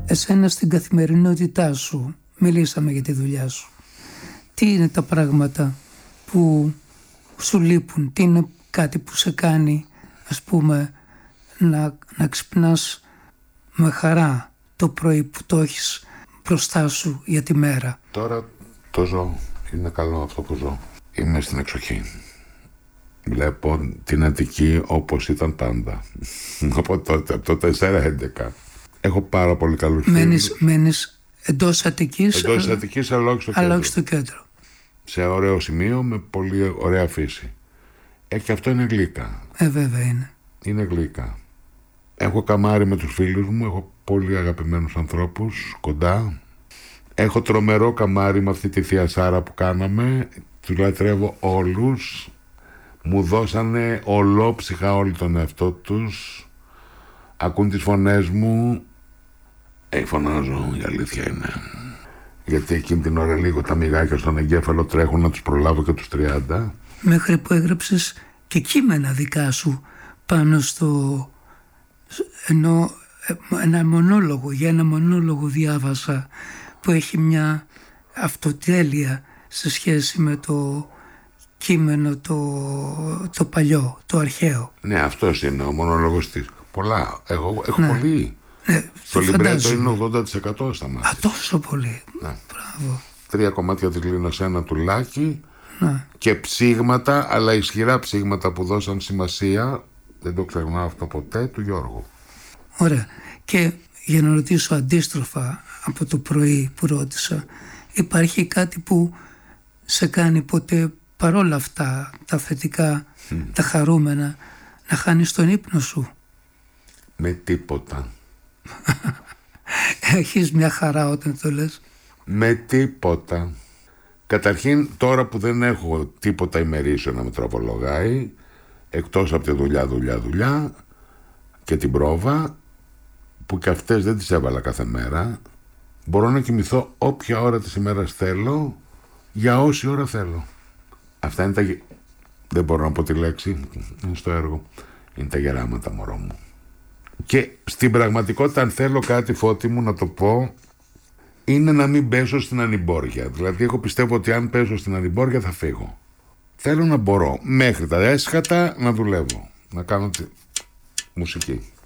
εσένα στην καθημερινότητά σου, μιλήσαμε για τη δουλειά σου, τι είναι τα πράγματα που σου λείπουν, τι είναι κάτι που σε κάνει, ας πούμε, να ξυπνάς με χαρά το πρωί που το έχεις μπροστά σου για τη μέρα? Τώρα το ζω, είναι καλό αυτό που ζω. Είμαι στην εξοχή. Βλέπω την Αττική όπως ήταν πάντα. Από τότε, από το 4-11. Έχω πάρα πολύ καλούς φίλους. Μένεις εντός Αττικής, αλλά όχι στο κέντρο. Σε ωραίο σημείο με πολύ ωραία φύση. Και αυτό είναι γλύκα. Βέβαια είναι. Είναι γλύκα. Έχω καμάρι με τους φίλους μου, έχω πολύ αγαπημένους ανθρώπους κοντά. Έχω τρομερό καμάρι με αυτή τη θεία Σάρα που κάναμε. Τους λατρεύω όλους. Μου δώσανε ολόψυχα όλοι τον εαυτό τους. Ακούν τις φωνές μου. Φωνάζω, η αλήθεια είναι. Γιατί εκείνη την ώρα λίγο τα μυγάκια στον εγκέφαλο τρέχουν να τους προλάβω και τους 30. Μέχρι που έγραψες και κείμενα δικά σου πάνω ενώ ένα μονόλογο διάβασα που έχει μια αυτοτέλεια σε σχέση με το κείμενο το παλιό, το αρχαίο. Ναι, αυτός είναι ο μονόλογος της. Πολλά. Έχω πολύ. Ναι, το λιμπρέτο είναι 80% στα μάτια. Τόσο πολύ. Ναι. Μπράβο. 3 κομμάτια της Λίνος, ένα του Λάκη. Ναι. Και ψήγματα, αλλά ισχυρά ψήγματα που δώσαν σημασία, δεν το ξεχνάω αυτό ποτέ, του Γιώργου. Ωραία. Και για να ρωτήσω αντίστροφα από το πρωί που ρώτησα, υπάρχει κάτι που σε κάνει ποτέ, παρόλα αυτά τα θετικά, τα χαρούμενα, να χάνεις τον ύπνο σου? Με τίποτα. Έχεις μια χαρά όταν το λες? Με τίποτα. Καταρχήν, τώρα που δεν έχω τίποτα ημερήσιο να με τραβολογάει, εκτός από τη δουλειά και την πρόβα, που και αυτές δεν τις έβαλα κάθε μέρα, μπορώ να κοιμηθώ όποια ώρα της ημέρας θέλω, για όση ώρα θέλω. Αυτά είναι τα... Δεν μπορώ να πω τη λέξη, είναι στο έργο. Είναι τα γεράματα, μωρό μου. Και στην πραγματικότητα, αν θέλω κάτι, Φώτη μου, να το πω, είναι να μην πέσω στην ανημπόρια. Δηλαδή, εγώ πιστεύω ότι αν πέσω στην ανημπόρια θα φύγω. Θέλω να μπορώ μέχρι τα έσχατα να δουλεύω, να κάνω τη μουσική.